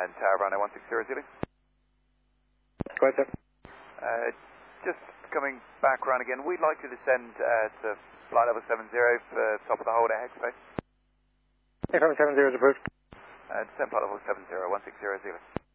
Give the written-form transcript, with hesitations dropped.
And Tower Bravo 160 Zulu. Go ahead, sir. Just coming back around again, we'd like to descend to flight level 70 for top of the hold at Hexbase. Aircraft 70 is approved. Descend flight level 70, 160 Zulu.